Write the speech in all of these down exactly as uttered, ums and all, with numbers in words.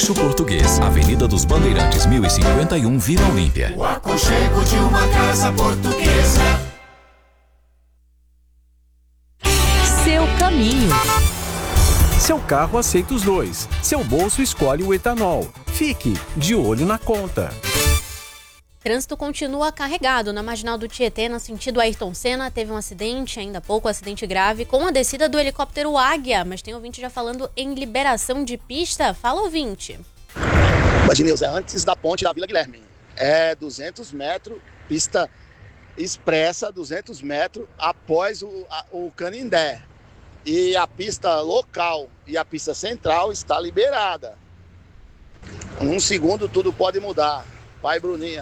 Rancho Português, Avenida dos Bandeirantes, mil e cinquenta e um, Vila Olímpia. O aconchego de uma casa portuguesa. Seu caminho. Seu carro aceita os dois. Seu bolso escolhe o etanol. Fique de olho na conta. Trânsito continua carregado na Marginal do Tietê, no sentido Ayrton Senna. Teve um acidente, ainda há pouco, um acidente grave, com a descida do helicóptero Águia. Mas tem ouvinte já falando em liberação de pista. Fala, ouvinte. Imagineuza, é antes da ponte da Vila Guilherme. É duzentos metros, pista expressa, duzentos metros após o, a, o Canindé. E a pista local e a pista central está liberada. Um segundo tudo pode mudar. Vai, Bruninha.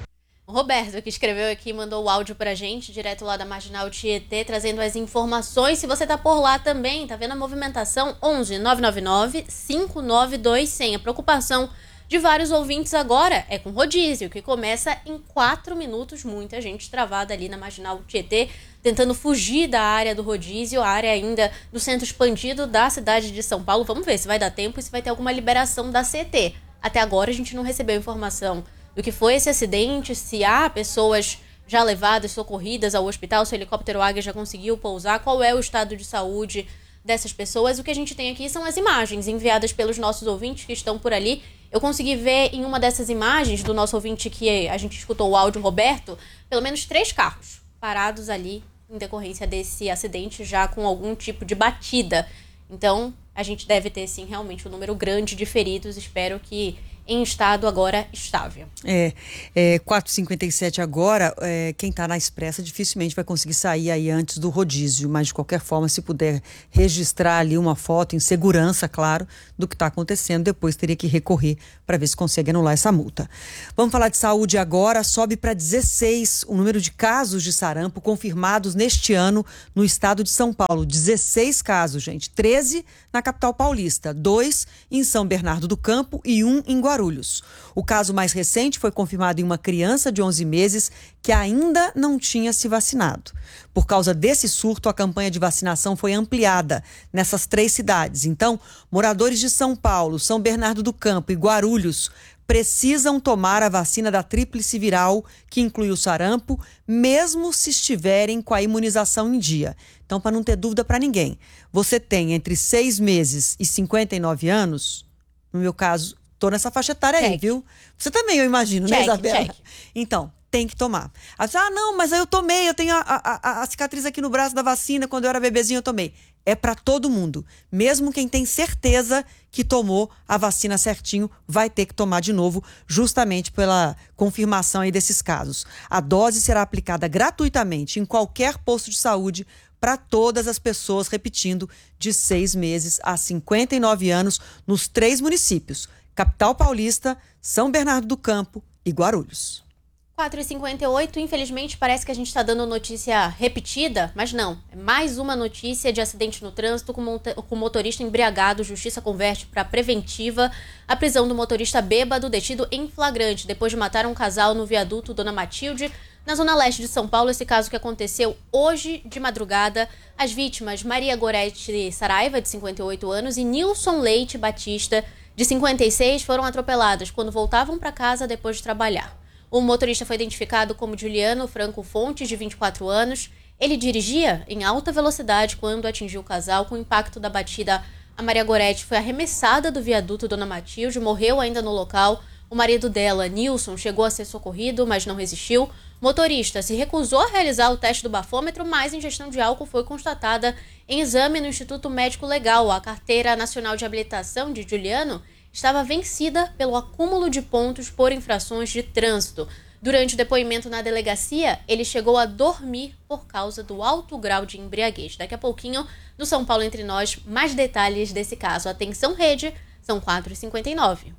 O Roberto, que escreveu aqui, mandou o áudio pra gente, direto lá da Marginal Tietê, trazendo as informações. Se você tá por lá também, tá vendo a movimentação, onze nove nove nove, cinco nove dois zero zero. A preocupação de vários ouvintes agora é com rodízio, que começa em quatro minutos. Muita gente travada ali na Marginal Tietê, tentando fugir da área do rodízio, a área ainda do centro expandido da cidade de São Paulo. Vamos ver se vai dar tempo e se vai ter alguma liberação da C T. Até agora a gente não recebeu informação do que foi esse acidente, se há pessoas já levadas, socorridas ao hospital, se o helicóptero Águia já conseguiu pousar, qual é o estado de saúde dessas pessoas. O que a gente tem aqui são as imagens enviadas pelos nossos ouvintes que estão por ali. Eu consegui ver em uma dessas imagens do nosso ouvinte que a gente escutou o áudio, Roberto, pelo menos três carros parados ali em decorrência desse acidente, já com algum tipo de batida. Então, a gente deve ter, sim, realmente um número grande de feridos. Espero que em estado agora estável. É, é quatro e cinquenta e sete agora, é, quem está na expressa dificilmente vai conseguir sair aí antes do rodízio, mas de qualquer forma, se puder registrar ali uma foto em segurança, claro, do que está acontecendo, depois teria que recorrer para ver se consegue anular essa multa. Vamos falar de saúde agora. Sobe para dezesseis o número de casos de sarampo confirmados neste ano no estado de São Paulo. dezesseis casos, gente. treze na capital paulista, dois em São Bernardo do Campo e um em Guarulhos. O caso mais recente foi confirmado em uma criança de onze meses que ainda não tinha se vacinado. Por causa desse surto, a campanha de vacinação foi ampliada nessas três cidades. Então, moradores de São Paulo, São Bernardo do Campo e Guarulhos precisam tomar a vacina da tríplice viral, que inclui o sarampo, mesmo se estiverem com a imunização em dia. Então, para não ter dúvida para ninguém, você tem entre seis meses e cinquenta e nove anos, no meu caso, tô nessa faixa etária aí, viu? Você também, eu imagino, check, né, Isabela? Check. Então, tem que tomar. Ah, não, mas aí eu tomei, eu tenho a, a, a, a cicatriz aqui no braço da vacina, quando eu era bebezinho eu tomei. É para todo mundo. Mesmo quem tem certeza que tomou a vacina certinho, vai ter que tomar de novo, justamente pela confirmação aí desses casos. A dose será aplicada gratuitamente em qualquer posto de saúde para todas as pessoas, repetindo, de seis meses a cinquenta e nove anos, nos três municípios: Capital Paulista, São Bernardo do Campo e Guarulhos. quatro e cinquenta e oito, infelizmente parece que a gente está dando notícia repetida, mas não. É mais uma notícia de acidente no trânsito com, com motorista embriagado. Justiça converte para preventiva a prisão do motorista bêbado detido em flagrante depois de matar um casal no viaduto Dona Matilde, na zona leste de São Paulo. Esse caso que aconteceu hoje de madrugada. As vítimas, Maria Gorete Saraiva, de cinquenta e oito anos, e Nilson Leite Batista, de cinquenta e seis, foram atropeladas quando voltavam para casa depois de trabalhar. O motorista foi identificado como Juliano Franco Fontes, de vinte e quatro anos. Ele dirigia em alta velocidade quando atingiu o casal. Com o impacto da batida, a Maria Gorete foi arremessada do viaduto Dona Matilde, morreu ainda no local. O marido dela, Nilson, chegou a ser socorrido, mas não resistiu. O motorista se recusou a realizar o teste do bafômetro, mas ingestão de álcool foi constatada em exame no Instituto Médico Legal. A carteira nacional de habilitação de Juliano estava vencida pelo acúmulo de pontos por infrações de trânsito. Durante o depoimento na delegacia, ele chegou a dormir por causa do alto grau de embriaguez. Daqui a pouquinho, no São Paulo Entre Nós, mais detalhes desse caso. Atenção, rede, são quatro e cinquenta e nove.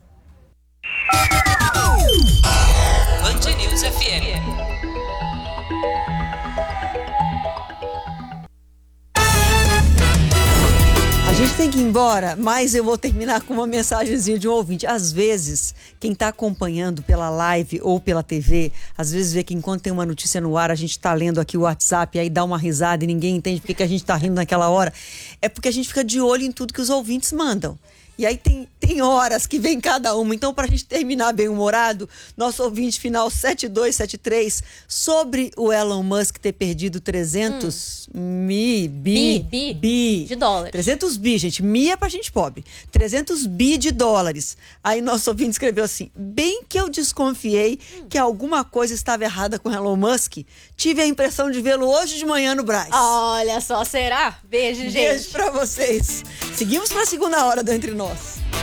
Band News F M. A gente tem que ir embora, mas eu vou terminar com uma mensagenzinha de um ouvinte. Às vezes, quem está acompanhando pela live ou pela T V, às vezes vê que enquanto tem uma notícia no ar, a gente está lendo aqui o WhatsApp, aí dá uma risada e ninguém entende porque que a gente está rindo naquela hora. É porque a gente fica de olho em tudo que os ouvintes mandam. E aí tem, tem horas que vem cada uma. Então, para a gente terminar bem-humorado, nosso ouvinte final sete dois sete três, sobre o Elon Musk ter perdido trezentos hum. mi, bi, bi, bi, bi, de dólares. trezentos bi, gente. Mi é pra gente pobre. trezentos bi de dólares. Aí nosso ouvinte escreveu assim: bem que eu desconfiei hum. que alguma coisa estava errada com o Elon Musk, tive a impressão de vê-lo hoje de manhã no Brás. Olha só, será? Beijo, gente. Beijo pra vocês. Seguimos pra segunda hora do Entre Nós.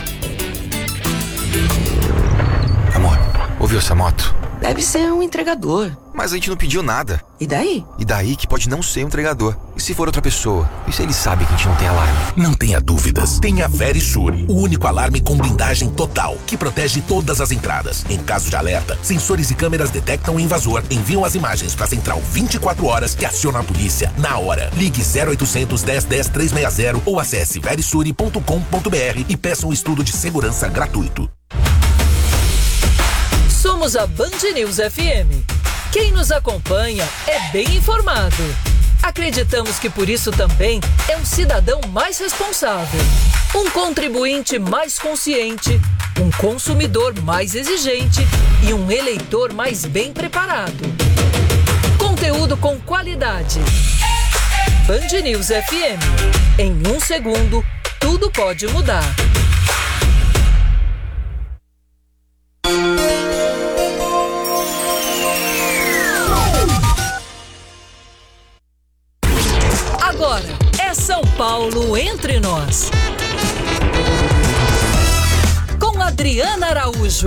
Amor, ouviu essa moto? Deve ser um entregador. Mas a gente não pediu nada. E daí? E daí que pode não ser um entregador. E se for outra pessoa? E se ele sabe que a gente não tem alarme? Não tenha dúvidas. Tenha Verisure, o único alarme com blindagem total, que protege todas as entradas. Em caso de alerta, sensores e câmeras detectam o invasor, enviam as imagens para a central vinte e quatro horas, que aciona a polícia na hora. Ligue zero oitocentos, dez, dez, trezentos e sessenta ou acesse verisure ponto com ponto br e peça um estudo de segurança gratuito. Somos a Band News F M. Quem nos acompanha é bem informado. Acreditamos que por isso também é um cidadão mais responsável, um contribuinte mais consciente, um consumidor mais exigente e um eleitor mais bem preparado. Conteúdo com qualidade. Band News F M. Em um segundo, tudo pode mudar. Agora é São Paulo Entre Nós. Com Adriana Araújo.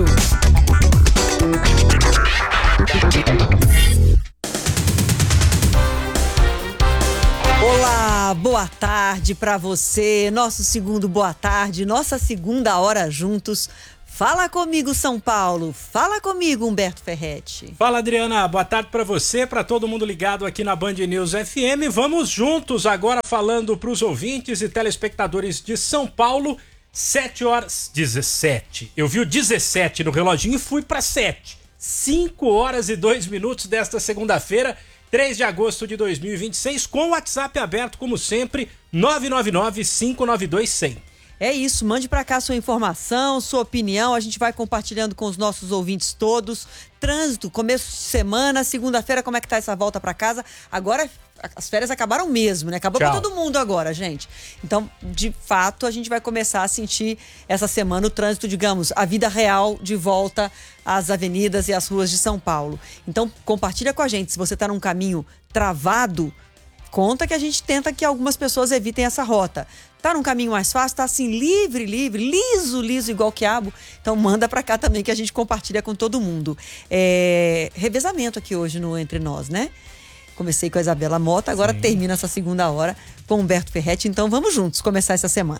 Olá, boa tarde para você. Nosso segundo boa tarde, nossa segunda hora juntos. Fala comigo, São Paulo. Fala comigo, Humberto Ferretti. Fala, Adriana. Boa tarde para você, para todo mundo ligado aqui na Band News F M. Vamos juntos agora falando para os ouvintes e telespectadores de São Paulo. sete horas dezessete. Eu vi o dezessete no reloginho e fui para sete. cinco horas e dois minutos desta segunda-feira, três de agosto de dois mil e vinte e seis, com o WhatsApp aberto, como sempre, nove nove nove, cinco nove dois, cem. É isso, mande pra cá sua informação, sua opinião, a gente vai compartilhando com os nossos ouvintes todos. Trânsito, começo de semana, segunda-feira, como é que tá essa volta pra casa? Agora, as férias acabaram mesmo, né? Acabou Tchau. Pra todo mundo agora, gente. Então, de fato, a gente vai começar a sentir essa semana o trânsito, digamos, a vida real de volta às avenidas e às ruas de São Paulo. Então, compartilha com a gente, se você tá num caminho travado, conta que a gente tenta que algumas pessoas evitem essa rota. Tá num caminho mais fácil, tá assim, livre, livre, liso, liso, igual quiabo. Então manda pra cá também que a gente compartilha com todo mundo. É... Revezamento aqui hoje no Entre Nós, né? Comecei com a Isabela Mota, agora Sim. termina essa segunda hora com o Humberto Ferretti. Então vamos juntos começar essa semana.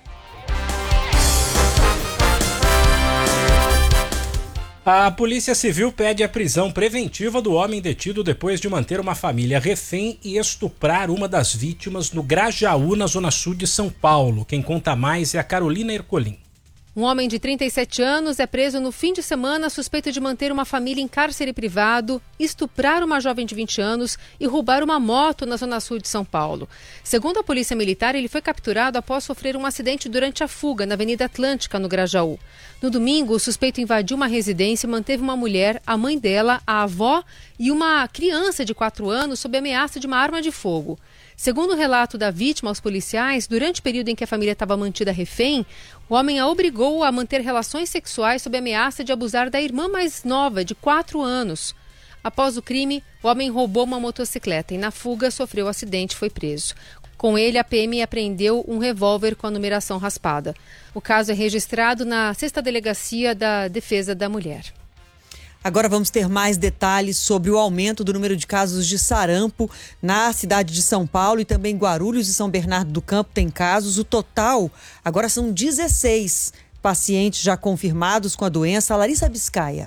A Polícia Civil pede a prisão preventiva do homem detido depois de manter uma família refém e estuprar uma das vítimas no Grajaú, na zona sul de São Paulo. Quem conta mais é a Carolina Ercolim. Um homem de trinta e sete anos é preso no fim de semana suspeito de manter uma família em cárcere privado, estuprar uma jovem de vinte anos e roubar uma moto na zona sul de São Paulo. Segundo a Polícia Militar, ele foi capturado após sofrer um acidente durante a fuga na Avenida Atlântica, no Grajaú. No domingo, o suspeito invadiu uma residência e manteve uma mulher, a mãe dela, a avó e uma criança de quatro anos sob ameaça de uma arma de fogo. Segundo o relato da vítima aos policiais, durante o período em que a família estava mantida refém, o homem a obrigou a manter relações sexuais sob ameaça de abusar da irmã mais nova, de quatro anos. Após o crime, o homem roubou uma motocicleta e, na fuga, sofreu um acidente e foi preso. Com ele, a P M apreendeu um revólver com a numeração raspada. O caso é registrado na sexta Delegacia da Defesa da Mulher. Agora vamos ter mais detalhes sobre o aumento do número de casos de sarampo na cidade de São Paulo e também Guarulhos e São Bernardo do Campo tem casos. O total agora são dezesseis pacientes já confirmados com a doença. Larissa Biscaia.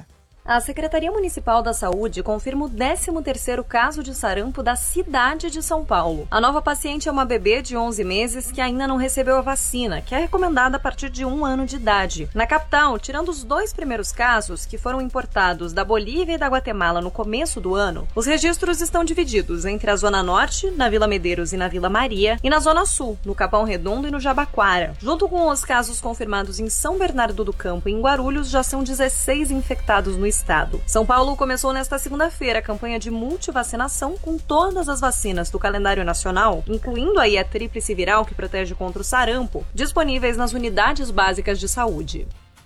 A Secretaria Municipal da Saúde confirma o décimo terceiro caso de sarampo da cidade de São Paulo. A nova paciente é uma bebê de onze meses que ainda não recebeu a vacina, que é recomendada a partir de um ano de idade. Na capital, tirando os dois primeiros casos, que foram importados da Bolívia e da Guatemala no começo do ano, os registros estão divididos entre a Zona Norte, na Vila Medeiros e na Vila Maria, e na Zona Sul, no Capão Redondo e no Jabaquara. Junto com os casos confirmados em São Bernardo do Campo e em Guarulhos, já são dezesseis infectados no estado. Estado. São Paulo começou nesta segunda-feira a campanha de multivacinação com todas as vacinas do calendário nacional, incluindo aí a tríplice viral que protege contra o sarampo, disponíveis nas unidades básicas de saúde.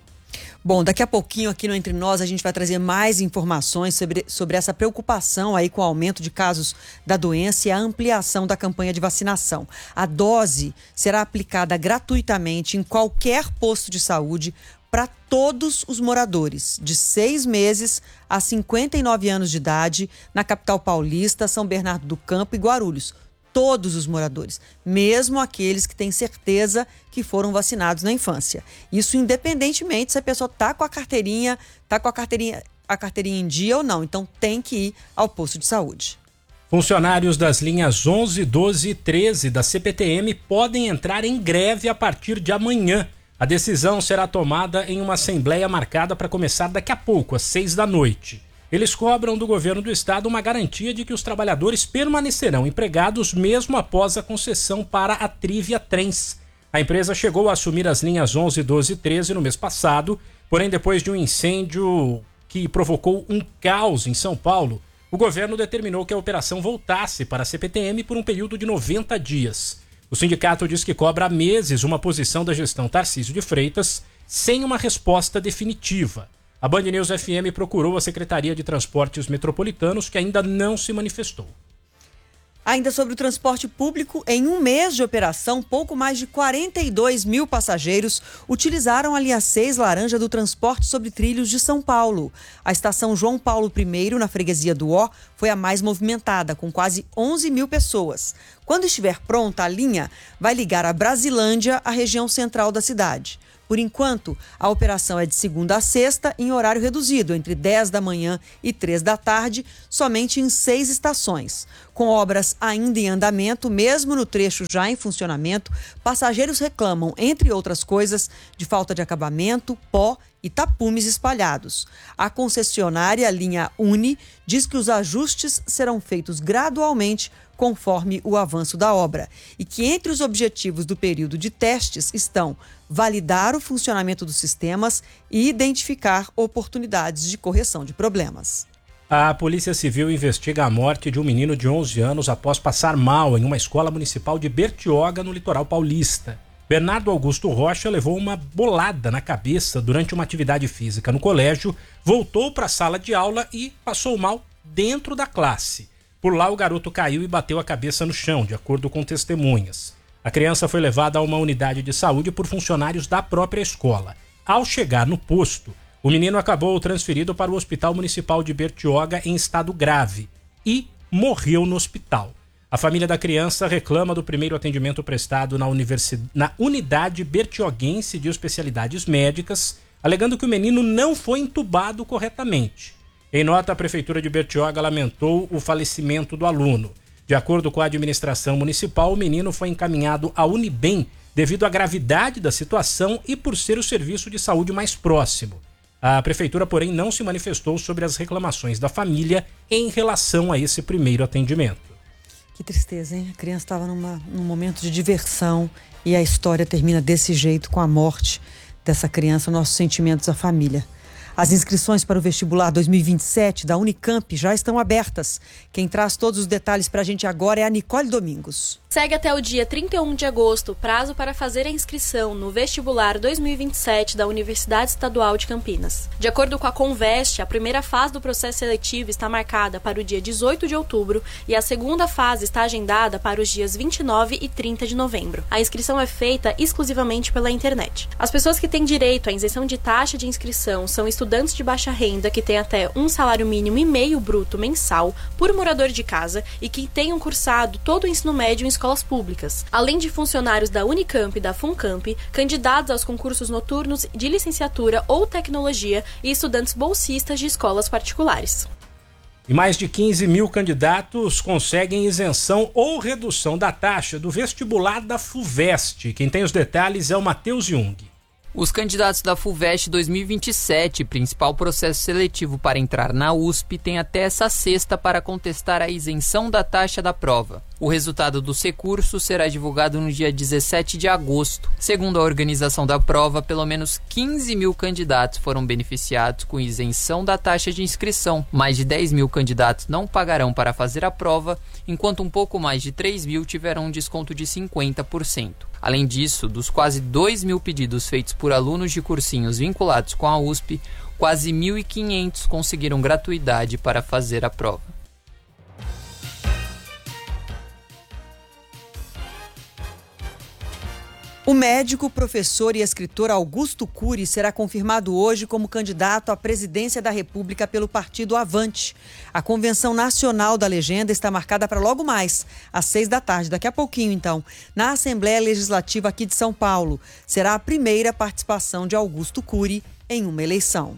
Bom, daqui a pouquinho aqui no Entre Nós a gente vai trazer mais informações sobre, sobre essa preocupação aí com o aumento de casos da doença e a ampliação da campanha de vacinação. A dose será aplicada gratuitamente em qualquer posto de saúde para todos os moradores de seis meses a cinquenta e nove anos de idade na capital paulista, São Bernardo do Campo e Guarulhos. Todos os moradores, mesmo aqueles que têm certeza que foram vacinados na infância. Isso independentemente se a pessoa está com a carteirinha, está com a carteirinha, a carteirinha em dia ou não. Então tem que ir ao posto de saúde. Funcionários das linhas onze, doze e treze da C P T M podem entrar em greve a partir de amanhã. A decisão será tomada em uma assembleia marcada para começar daqui a pouco, às seis da noite. Eles cobram do governo do estado uma garantia de que os trabalhadores permanecerão empregados mesmo após a concessão para a Trivia Trens. A empresa chegou a assumir as linhas onze, doze e treze no mês passado, porém depois de um incêndio que provocou um caos em São Paulo, o governo determinou que a operação voltasse para a C P T M por um período de noventa dias. O sindicato diz que cobra há meses uma posição da gestão Tarcísio de Freitas sem uma resposta definitiva. A Band News F M procurou a Secretaria de Transportes Metropolitanos, que ainda não se manifestou. Ainda sobre o transporte público, em um mês de operação, pouco mais de quarenta e dois mil passageiros utilizaram a linha seis laranja do transporte sobre trilhos de São Paulo. A estação João Paulo I, na freguesia do Ó, foi a mais movimentada, com quase onze mil pessoas. Quando estiver pronta, a linha vai ligar a Brasilândia à região central da cidade. Por enquanto, a operação é de segunda a sexta em horário reduzido, entre dez da manhã e três da tarde, somente em seis estações. Com obras ainda em andamento, mesmo no trecho já em funcionamento, passageiros reclamam, entre outras coisas, de falta de acabamento, pó e tapumes espalhados. A concessionária, a linha Uni, diz que os ajustes serão feitos gradualmente conforme o avanço da obra e que entre os objetivos do período de testes estão validar o funcionamento dos sistemas e identificar oportunidades de correção de problemas. A Polícia Civil investiga a morte de um menino de onze anos após passar mal em uma escola municipal de Bertioga, no litoral paulista. Bernardo Augusto Rocha levou uma bolada na cabeça durante uma atividade física no colégio, voltou para a sala de aula e passou mal dentro da classe. Por lá, o garoto caiu e bateu a cabeça no chão, de acordo com testemunhas. A criança foi levada a uma unidade de saúde por funcionários da própria escola. Ao chegar no posto, o menino acabou transferido para o Hospital Municipal de Bertioga em estado grave e morreu no hospital. A família da criança reclama do primeiro atendimento prestado na, universi- na Unidade Bertioguense de Especialidades Médicas, alegando que o menino não foi entubado corretamente. Em nota, a Prefeitura de Bertioga lamentou o falecimento do aluno. De acordo com a administração municipal, o menino foi encaminhado à Unibem devido à gravidade da situação e por ser o serviço de saúde mais próximo. A Prefeitura, porém, não se manifestou sobre as reclamações da família em relação a esse primeiro atendimento. Que tristeza, hein? A criança estava numa, num momento de diversão e a história termina desse jeito, com a morte dessa criança. Nossos sentimentos à família. As inscrições para o vestibular dois mil e vinte e sete da Unicamp já estão abertas. Quem traz todos os detalhes para a gente agora é a Nicole Domingos. Segue até o dia trinta e um de agosto o prazo para fazer a inscrição no vestibular dois mil e vinte e sete da Universidade Estadual de Campinas. De acordo com a Conveste, a primeira fase do processo seletivo está marcada para o dia dezoito de outubro e a segunda fase está agendada para os dias vinte e nove e trinta de novembro. A inscrição é feita exclusivamente pela internet. As pessoas que têm direito à isenção de taxa de inscrição são estudantes de baixa renda que têm até um salário mínimo e meio bruto mensal por morador de casa e que tenham cursado todo o ensino médio em escola escolas públicas, além de funcionários da Unicamp e da Funcamp, candidatos aos concursos noturnos de licenciatura ou tecnologia e estudantes bolsistas de escolas particulares. E mais de quinze mil candidatos conseguem isenção ou redução da taxa do vestibular da FUVEST. Quem tem os detalhes é o Matheus Jung. Os candidatos da FUVEST dois mil e vinte e sete, principal processo seletivo para entrar na U S P, têm até essa sexta para contestar a isenção da taxa da prova. O resultado dos recursos será divulgado no dia dezessete de agosto. Segundo a organização da prova, pelo menos quinze mil candidatos foram beneficiados com isenção da taxa de inscrição. Mais de dez mil candidatos não pagarão para fazer a prova, enquanto um pouco mais de três mil tiveram um desconto de cinquenta por cento. Além disso, dos quase dois mil pedidos feitos por alunos de cursinhos vinculados com a U S P, quase mil e quinhentos conseguiram gratuidade para fazer a prova. O médico, professor e escritor Augusto Cury será confirmado hoje como candidato à presidência da República pelo partido Avante. A convenção nacional da legenda está marcada para logo mais, às seis da tarde, daqui a pouquinho então, na Assembleia Legislativa aqui de São Paulo. Será a primeira participação de Augusto Cury em uma eleição.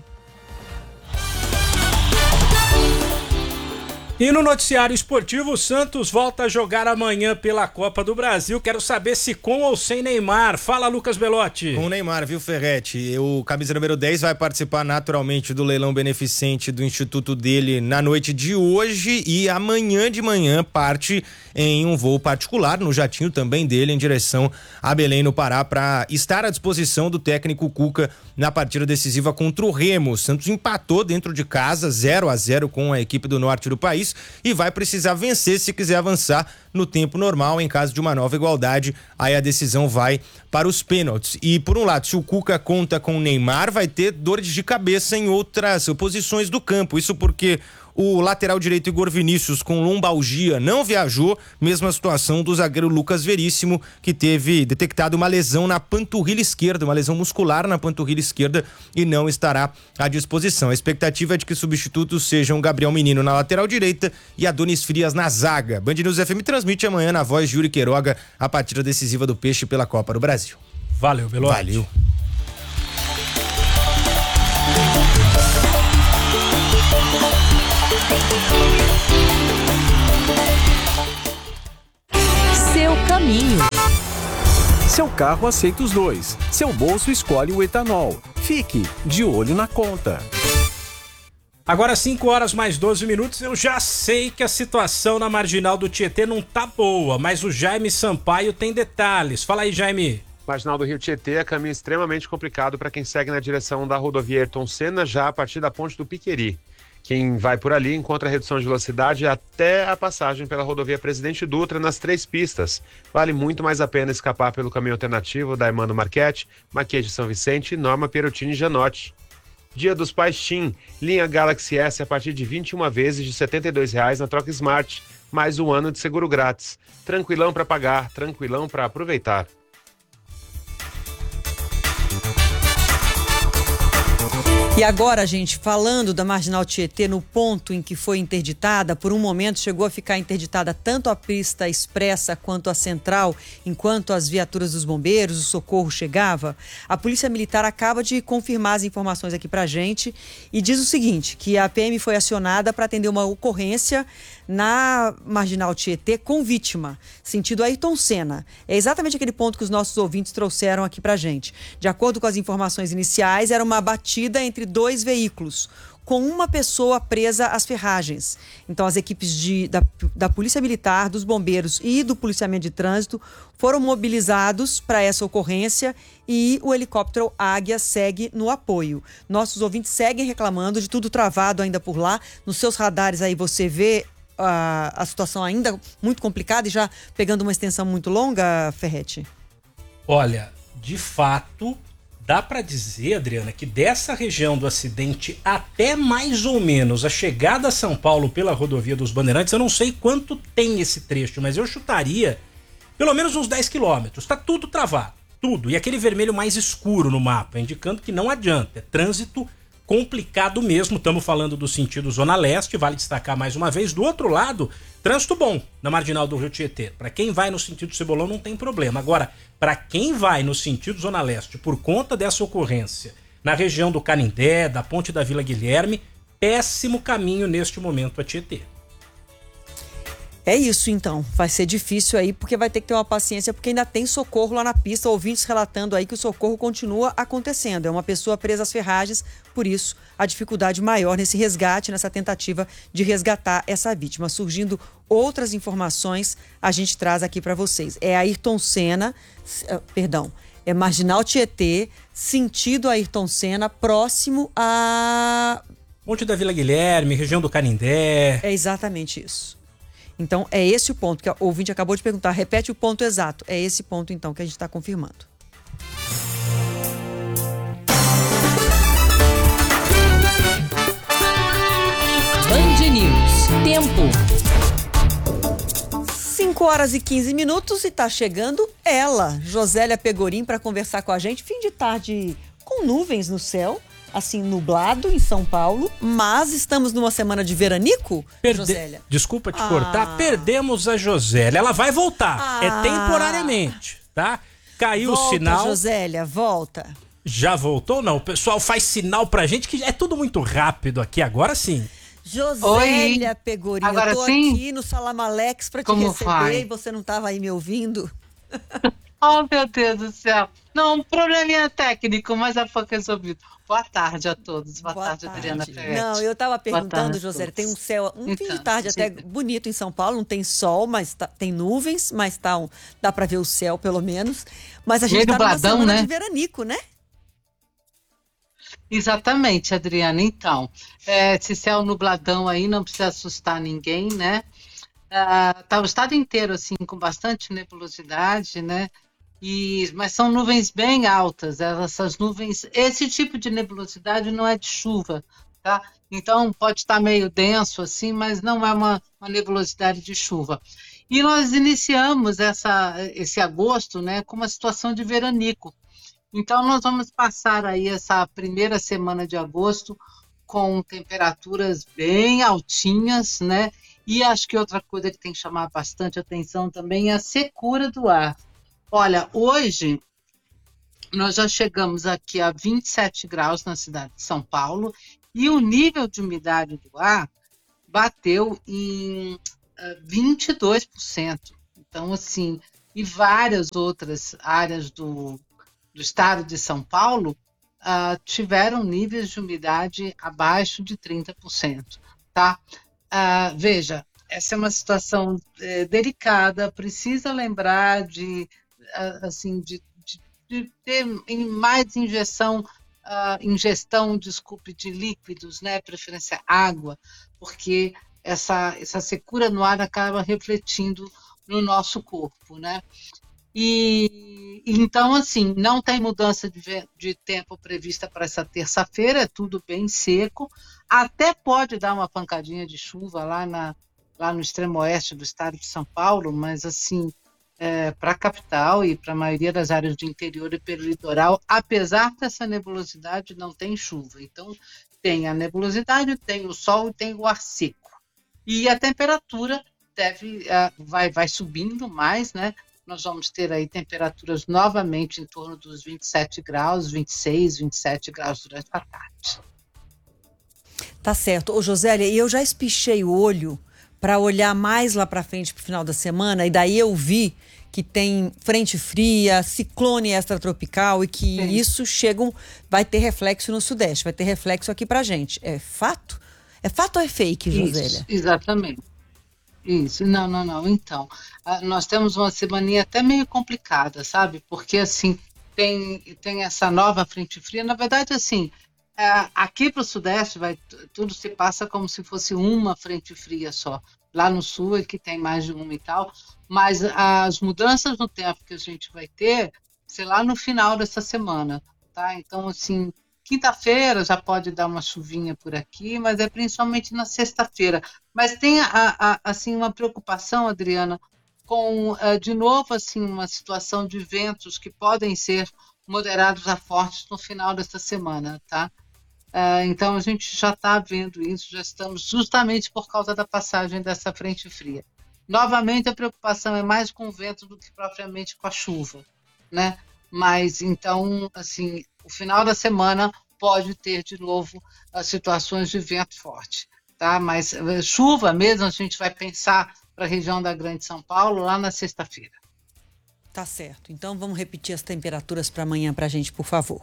E no noticiário esportivo, o Santos volta a jogar amanhã pela Copa do Brasil. Quero saber se com ou sem Neymar. Fala, Lucas Belotti. Com o Neymar, viu, Ferretti? O camisa número dez vai participar naturalmente do leilão beneficente do instituto dele na noite de hoje e amanhã de manhã parte em um voo particular no jatinho também dele em direção a Belém, no Pará, para estar à disposição do técnico Cuca na partida decisiva contra o Remo. O Santos empatou dentro de casa, zero a zero com a equipe do norte do país, e vai precisar vencer se quiser avançar no tempo normal. Em caso de uma nova igualdade, aí a decisão vai para os pênaltis. E por um lado, se o Cuca conta com o Neymar, vai ter dores de cabeça em outras posições do campo. Isso porque o lateral direito Igor Vinícius, com lombalgia, não viajou. Mesma situação do zagueiro Lucas Veríssimo, que teve detectado uma lesão na panturrilha esquerda, uma lesão muscular na panturrilha esquerda, e não estará à disposição. A expectativa é de que substitutos sejam Gabriel Menino na lateral direita e Adonis Frias na zaga. Band News F M transmite amanhã na voz de Yuri Queiroga a partida decisiva do Peixe pela Copa do Brasil. Valeu, Belotti. Valeu. Seu caminho. Seu carro aceita os dois. Seu bolso escolhe o etanol. Fique de olho na conta. Agora cinco horas mais doze minutos, eu já sei que a situação na Marginal do Tietê não tá boa, mas o Jaime Sampaio tem detalhes. Fala aí, Jaime. Marginal do Rio Tietê é caminho extremamente complicado para quem segue na direção da rodovia Ayrton Senna, já a partir da ponte do Piqueri. Quem vai por ali encontra redução de velocidade até a passagem pela rodovia Presidente Dutra nas três pistas. Vale muito mais a pena escapar pelo caminho alternativo da Emmanuel Marchetti, Marquês de São Vicente, Norma Perotini e Janotti. Dia dos Pais TIM, linha Galaxy S a partir de vinte e uma vezes de setenta e dois reais na troca Smart, mais um ano de seguro grátis. Tranquilão para pagar, tranquilão para aproveitar. E agora, gente, falando da Marginal Tietê, no ponto em que foi interditada, por um momento chegou a ficar interditada tanto a pista expressa quanto a central, enquanto as viaturas dos bombeiros, o socorro chegava. A Polícia Militar acaba de confirmar as informações aqui pra gente e diz o seguinte, que a P M foi acionada para atender uma ocorrência na Marginal Tietê com vítima, sentido Ayrton Senna. É exatamente aquele ponto que os nossos ouvintes trouxeram aqui pra gente. De acordo com as informações iniciais, era uma batida entre dois veículos, com uma pessoa presa às ferragens. Então, as equipes de, da, da Polícia Militar, dos bombeiros e do policiamento de trânsito foram mobilizados para essa ocorrência e o helicóptero Águia segue no apoio. Nossos ouvintes seguem reclamando de tudo travado ainda por lá. Nos seus radares aí você vê a, a situação ainda muito complicada e já pegando uma extensão muito longa, Ferretti? Olha, de fato, dá para dizer, Adriana, que dessa região do acidente até mais ou menos a chegada a São Paulo pela rodovia dos Bandeirantes, eu não sei quanto tem esse trecho, mas eu chutaria pelo menos uns dez quilômetros. Tá tudo travado, tudo. E aquele vermelho mais escuro no mapa, indicando que não adianta, é trânsito complicado mesmo. Estamos falando do sentido Zona Leste, vale destacar mais uma vez. Do outro lado, trânsito bom na Marginal do Rio Tietê. Para quem vai no sentido Cebolão não tem problema. Agora, para quem vai no sentido Zona Leste por conta dessa ocorrência na região do Canindé, da Ponte da Vila Guilherme, péssimo caminho neste momento a Tietê. É isso, então. Vai ser difícil aí, porque vai ter que ter uma paciência, porque ainda tem socorro lá na pista. Ouvintes relatando aí que o socorro continua acontecendo. É uma pessoa presa às ferragens, por isso a dificuldade maior nesse resgate, nessa tentativa de resgatar essa vítima. Surgindo outras informações, a gente traz aqui para vocês. É Ayrton Senna, perdão, é Marginal Tietê, sentido Ayrton Senna, próximo a... Ponte da Vila Guilherme, região do Canindé. É exatamente isso. Então, é esse o ponto que o ouvinte acabou de perguntar. Repete o ponto exato. É esse ponto, então, que a gente está confirmando. Band News. Tempo. cinco horas e quinze minutos e está chegando ela, Josélia Pegorim, para conversar com a gente. Fim de tarde com nuvens no céu. Assim, nublado em São Paulo, mas estamos numa semana de veranico, Perde... Josélia? Desculpa te ah. cortar, perdemos a Josélia. Ela vai voltar, ah. é temporariamente, tá? Caiu volta, o sinal. Josélia, volta. Já voltou? Não, o pessoal faz sinal pra gente que é tudo muito rápido aqui, agora sim. Josélia Oi. Pegorim, agora eu tô sim? aqui no Salamalex pra te Como receber vai? E você não tava aí me ouvindo? Oh, meu Deus do céu. Não, um probleminha técnico, mas é pouco resolvido. Boa tarde a todos. Boa, Boa tarde, tarde, Adriana Ferretti. Não, eu estava perguntando, José, tem um céu, um então, fim de tarde até bonito em São Paulo, não tem sol, mas tá, tem nuvens, mas tá um, dá para ver o céu pelo menos. Mas a gente está numa semana, né, de veranico, né? Exatamente, Adriana. Então, é, esse céu nubladão aí não precisa assustar ninguém, né? Ah, tá o estado inteiro assim com bastante nebulosidade, né? E, mas são nuvens bem altas, essas nuvens, esse tipo de nebulosidade não é de chuva, tá? Então pode estar meio denso assim, mas não é uma, uma nebulosidade de chuva. E nós iniciamos essa, esse agosto, né, com uma situação de veranico. Então nós vamos passar aí essa primeira semana de agosto com temperaturas bem altinhas, né? E acho que outra coisa que tem que chamar bastante atenção também é a secura do ar. Olha, hoje nós já chegamos aqui a vinte e sete graus na cidade de São Paulo e o nível de umidade do ar bateu em uh, vinte e dois por cento. Então, assim, e várias outras áreas do, do estado de São Paulo uh, tiveram níveis de umidade abaixo de trinta por cento, tá? Uh, veja, essa é uma situação é, delicada, precisa lembrar de assim, de, de, de ter mais injeção, uh, ingestão, desculpe, de líquidos, né, preferência água, porque essa, essa secura no ar acaba refletindo no nosso corpo, né? E então, assim, não tem mudança de, de tempo prevista para essa terça-feira, é tudo bem seco, até pode dar uma pancadinha de chuva lá, na, lá no extremo oeste do estado de São Paulo, mas assim, É, para a capital e para a maioria das áreas do interior e pelo litoral, apesar dessa nebulosidade, não tem chuva. Então, tem a nebulosidade, tem o sol e tem o ar seco. E a temperatura deve, uh, vai, vai subindo mais, né? Nós vamos ter aí temperaturas novamente em torno dos vinte e sete graus, vinte e seis, vinte e sete graus durante a tarde. Tá certo. Ô, Josélia, eu já espichei o olho para olhar mais lá para frente, para o final da semana, e daí eu vi que tem frente fria, ciclone extratropical e que Sim. isso chega, vai ter reflexo no Sudeste, vai ter reflexo aqui para gente. É fato? É fato ou é fake, Josélia? Isso, exatamente. Isso, não, não, não. Então, nós temos uma semaninha até meio complicada, sabe? Porque, assim, tem, tem essa nova frente fria. Na verdade, assim, aqui para o Sudeste, vai, tudo se passa como se fosse uma frente fria só. Lá no Sul é que tem mais de uma e tal. Mas as mudanças no tempo que a gente vai ter, sei lá, no final dessa semana, tá? Então, assim, quinta-feira já pode dar uma chuvinha por aqui, mas é principalmente na sexta-feira. Mas tem, a, a, assim, uma preocupação, Adriana, com, uh, de novo, assim, uma situação de ventos que podem ser moderados a fortes no final dessa semana, tá? Uh, então a gente já está vendo isso, já estamos justamente por causa da passagem dessa frente fria. Novamente a preocupação é mais com o vento do que propriamente com a chuva, né? Mas então, assim, o final da semana pode ter de novo as situações de vento forte, tá? Mas uh, chuva mesmo a gente vai pensar para a região da Grande São Paulo lá na sexta-feira. Tá certo. Então vamos repetir as temperaturas para amanhã para a gente, por favor.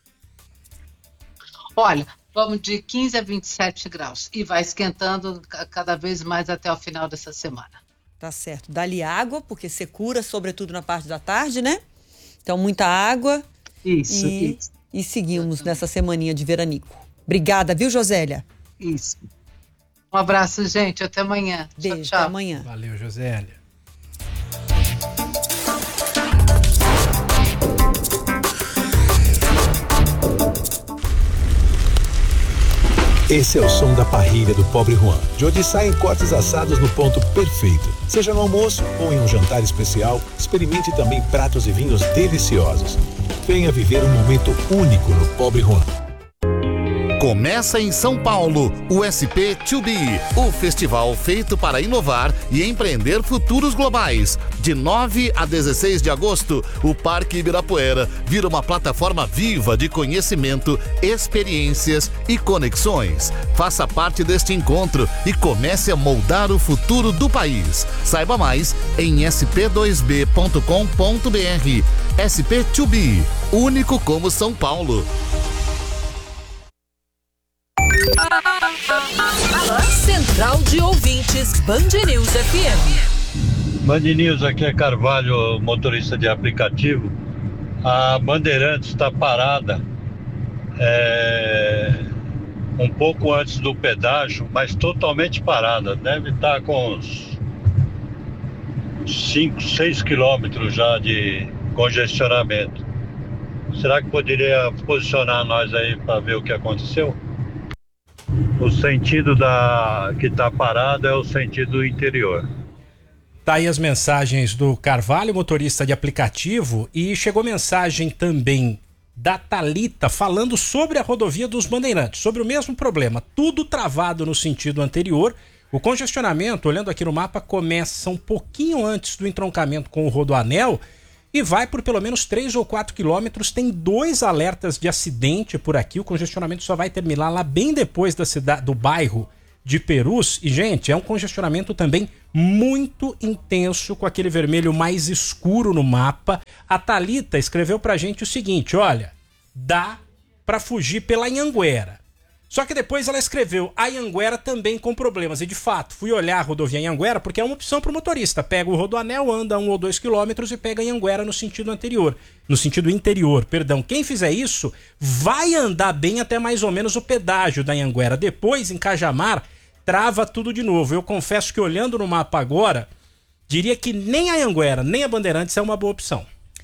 Olha, vamos de quinze a vinte e sete graus e vai esquentando cada vez mais até o final dessa semana. Tá certo. Dá-lhe água, porque secura, sobretudo na parte da tarde, né? Então, muita água. Isso, e, isso. E seguimos nessa semaninha de veranico. Obrigada, viu, Josélia? Isso. Um abraço, gente. Até amanhã. Beijo, tchau, tchau. Até amanhã. Valeu, Josélia. Esse é o som da parrilha do Pobre Juan, de onde saem cortes assados no ponto perfeito. Seja no almoço ou em um jantar especial, experimente também pratos e vinhos deliciosos. Venha viver um momento único no Pobre Juan. Começa em São Paulo, o S P dois B, o festival feito para inovar e empreender futuros globais. De nove a dezesseis de agosto, o Parque Ibirapuera vira uma plataforma viva de conhecimento, experiências e conexões. Faça parte deste encontro e comece a moldar o futuro do país. Saiba mais em s p dois b ponto com ponto b r. S P dois B, único como São Paulo. Central de Ouvintes Band News F M. Band News, aqui é Carvalho, motorista de aplicativo. A Bandeirantes está parada é, um pouco antes do pedágio, mas totalmente parada. Deve estar com uns cinco, seis quilômetros já de congestionamento. Será que poderia posicionar nós aí para ver o que aconteceu? O sentido da que está parado é o sentido interior. Tá aí as mensagens do Carvalho, motorista de aplicativo, e chegou mensagem também da Thalita falando sobre a rodovia dos Bandeirantes, sobre o mesmo problema, tudo travado no sentido anterior. O congestionamento, olhando aqui no mapa, começa um pouquinho antes do entroncamento com o Rodoanel e vai por pelo menos três ou quatro quilômetros. Tem dois alertas de acidente por aqui. O congestionamento só vai terminar lá bem depois da cidade, do bairro de Perus. E, gente, é um congestionamento também muito intenso, com aquele vermelho mais escuro no mapa. A Thalita escreveu pra gente o seguinte: olha, dá pra fugir pela Anhanguera. Só que depois ela escreveu a Anhanguera também com problemas. E de fato, fui olhar a rodovia Anhanguera porque é uma opção para o motorista. Pega o Rodoanel, anda um ou dois quilômetros e pega a Anhanguera no sentido anterior. No sentido interior, perdão. Quem fizer isso vai andar bem até mais ou menos o pedágio da Anhanguera. Depois, em Cajamar, trava tudo de novo. Eu confesso que olhando no mapa agora, diria que nem a Anhanguera, nem a Bandeirantes é uma boa opção.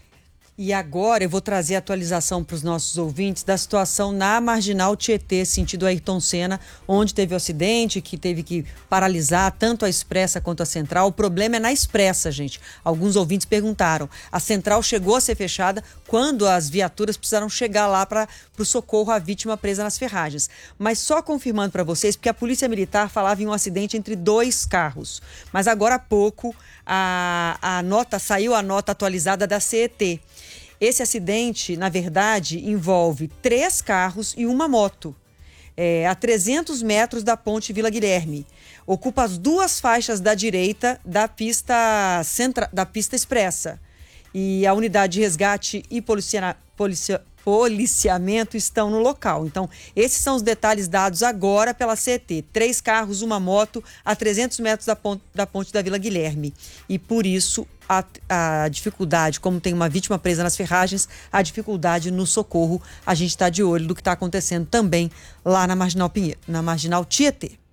E agora eu vou trazer a atualização para os nossos ouvintes da situação na Marginal Tietê, sentido Ayrton Senna, onde teve o acidente, que teve que paralisar tanto a Expressa quanto a Central. O problema é na Expressa, gente. Alguns ouvintes perguntaram. A Central chegou a ser fechada quando as viaturas precisaram chegar lá para o socorro à vítima presa nas ferragens. Mas só confirmando para vocês, porque a Polícia Militar falava em um acidente entre dois carros. Mas agora há pouco a, a nota, saiu a nota atualizada da C E T. Esse acidente, na verdade, envolve três carros e uma moto, é, a trezentos metros da ponte Vila Guilherme. Ocupa as duas faixas da direita da pista, centra, da pista expressa. E a unidade de resgate e policia, policia, policiamento estão no local. Então, esses são os detalhes dados agora pela C E T. Três carros, uma moto, a trezentos metros da ponte, da ponte da Vila Guilherme. E por isso, a, a dificuldade, como tem uma vítima presa nas ferragens, a dificuldade no socorro. A gente está de olho do que está acontecendo também lá na Marginal Pinheiro, na Marginal Tietê.